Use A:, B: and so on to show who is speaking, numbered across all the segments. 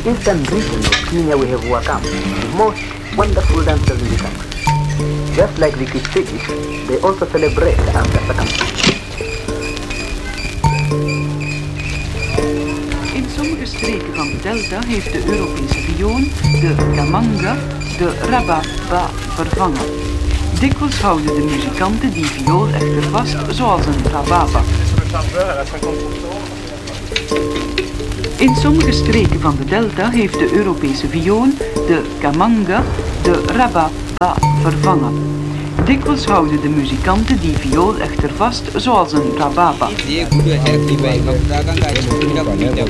A: the eastern region of Kenya we have Wakam, the most wonderful dancers in the country. Just like the Kitsigis, they also celebrate after circumstances.
B: In sommige streken van de delta heeft de Europese viool, de kamanga, de rababa vervangen. Dikwijls houden de muzikanten die viool echter vast, zoals een rababa. In sommige streken van de delta heeft de Europese viool, de kamanga, de rababa vervangen. Dikwijls houden de muzikanten die viool echter vast, zoals een rababa. In sommige streken van de delta heeft de Europese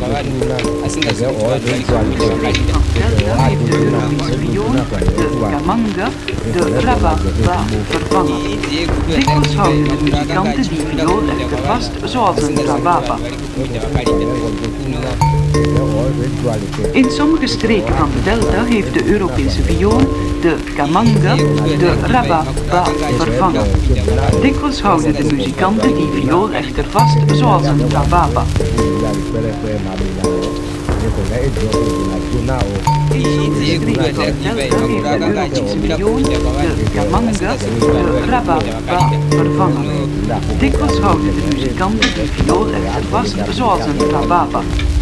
B: viool, de kamanga, de rababa vervangen. Dikwijls houden de muzikanten die viool echter vast, zoals een rababa. In sommige streken van de delta heeft de Europese viool, de kamanga, de rababa vervangen. Dikwijls houden de muzikanten die viool echter vast, zoals een rababa. In sommige streken van de delta heeft de Europese viool, de kamanga, de rababa vervangen. Dikwijls houden de muzikanten die viool echter vast, zoals een rababa.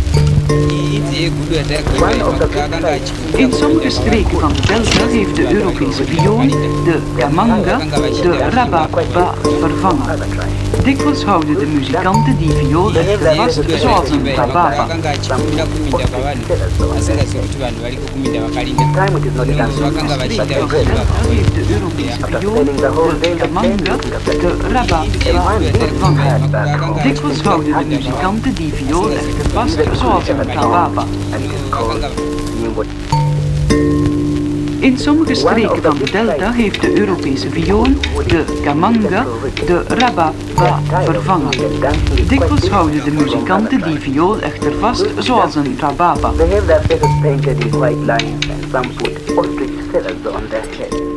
B: In sommige streken van de delta heeft de Europese viool, de kamanga, de rababa vervangen. Dikwijls houden de muzikanten die viool echter vast, zoals een rababa. In sommige streken van de delta heeft de Europese viool, de kamanga, de rababa vervangen. Dikwijls houden de muzikanten die viool echter vast, zoals een rababa. In sommige streken van de delta heeft de Europese viool, de kamanga, de rababa vervangen. Dikwijls houden de muzikanten die viool echter vast, zoals een rababa.
A: They have their faces painted in white lines and some put ostrich feathers on their head.